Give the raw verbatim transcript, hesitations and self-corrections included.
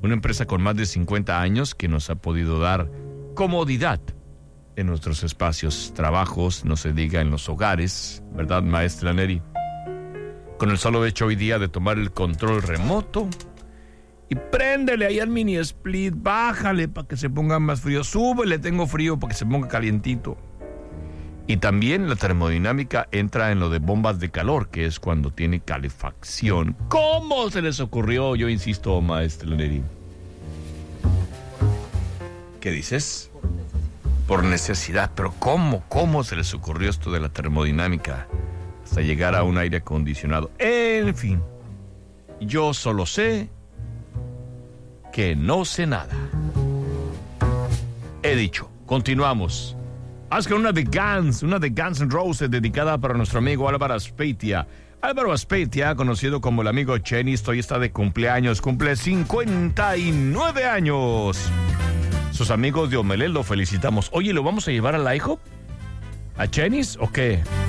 Una empresa con más de cincuenta años que nos ha podido dar comodidad en nuestros espacios, trabajos, no se diga en los hogares, ¿verdad, maestra Neri? Con el solo hecho hoy día de tomar el control remoto y préndele ahí al mini split, bájale para que se ponga más frío, súbele, tengo frío para que se ponga calientito. Y también la termodinámica entra en lo de bombas de calor, que es cuando tiene calefacción. ¿Cómo se les ocurrió? Yo insisto, maestra Neri. ¿Qué dices? Por necesidad. Pero ¿cómo? ¿Cómo se les ocurrió esto de la termodinámica? Hasta llegar a un aire acondicionado. En fin, yo solo sé que no sé nada. He dicho, continuamos. Haz con una de Guns, una de Guns N' Roses dedicada para nuestro amigo Álvaro Aspeitia. Álvaro Aspeitia, conocido como el amigo Chenis, hoy está de cumpleaños, cumple cincuenta y nueve años. Sus amigos de Omelet lo felicitamos. Oye, ¿lo vamos a llevar al IHOP? ¿A Chenis o qué?